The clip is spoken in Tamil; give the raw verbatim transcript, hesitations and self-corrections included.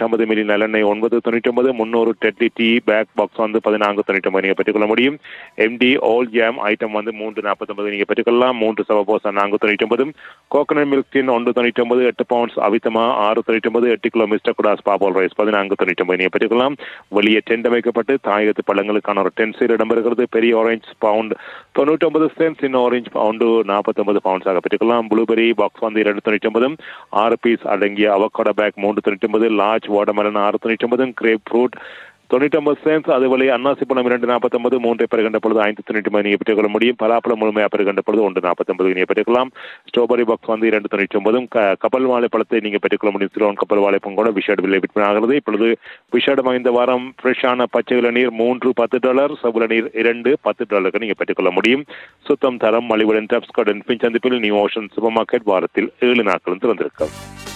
இருநூற்றி ஐம்பது மில்லி நல்லெண்ணெய் ஒன்பது தொண்ணூற்றி ஒன்பது முன்னூறு டெட்லி டீ பேக் பாக்ஸ் வந்து பதினான்கு தொண்ணூற்றி ஒன்பது நீங்கள் பெற்றுக்கொள்ள முடியும். எம்டி ஓல் ஜாம் ஐட்டம் வந்து மூன்று நாற்பத்தி ஒன்பது நீங்கள் பெற்றுக்கொள்ளலாம். மூன்று சவபோசா நான்கு தொண்ணூற்றி ஒன்பது கோகனட் மில்க் டின் ஒன்று தொண்ணூற்றி ஒன்பது எட்டு பவுண்ட்ஸ் அவித்தமா ஆறு தொண்ணூற்றி ஒன்பது எட்டு கிலோ மிஸ்டர் குடாஸ் பாபோல் ரைஸ் பதினான்கு தொண்ணூற்றி ஒன்பது நீங்கள் பெற்றுக்கொள்ளலாம். வெளியே டென்ட் அமைக்கப்பட்டு தாயகத்து பழங்களுக்கான ஒரு டென்ட் சீல் இடம்பெறுகிறது. பெரிய ஆரஞ்சு பவுண்ட் தொண்ணூற்றி ஒன்பது சென்ட், சின்ன ஆரஞ்சு பவுண்டு நாற்பத்தி ஒன்பது பவுண்ட்ஸாக பெற்றுக்கொள்ளலாம். ப்ளூபெரி பாக்ஸ் வந்து இரண்டு தொண்ணூற்றி ஒன்பது ஆறு பீஸ் அடங்கிய அவகோடா பேக் மூன்று தொண்ணூற்றி ஒன்பது லார்ஜ் வாட்டர்மெலன் ஆறு தொண்ணூற்றி ஒன்பது கிரேப் ஃப்ரூட் தொண்ணூற்றி ஒன்பது சென்ஸ். அதுவரை அன்னாசி பழம் இரண்டு நாற்பத்தி ஒன்பது மூன்றை பெறுகின்ற பொழுது ஐந்து தொண்ணூற்றி ஒன்பது நீங்கள் பெற்றுக்கொள்ள முடியும். பலாப்பழம் முழுமையாக பெறுகின்ற பொழுது ஒன்று நாற்பத்தி ஒன்பது நீங்கள் பெற்றுக்கலாம். ஸ்ட்ராபெரி பாக்ஸ் வந்து இரண்டு தொண்ணூற்றி ஒன்பதும் கப்பல் வாழைப்பழத்தை நீங்கள் பெற்றுக்கொள்ள முடியும். சிலோன் கப்பல் வாழைப்பழம் கூட விஷேட் விலை விற்பனை ஆகிறது. இப்பொழுது விஷேட் இந்த வாரம் ஃப்ரெஷ்ஷான பச்சை இளநீர் மூன்று பத்து டாலர், சவுளநீர் இரண்டு பத்து டாலருக்கு நீங்கள் பெற்றுக்கொள்ள முடியும். சுத்தம் தரம் மலிவுடன் டப்ஸ்கார்டன் பின் சந்திப்பில் நியூ ஓஷன் சூப்பர் மார்க்கெட் வாரத்தில் ஏழு நாட்களும் திறந்திருக்கும்.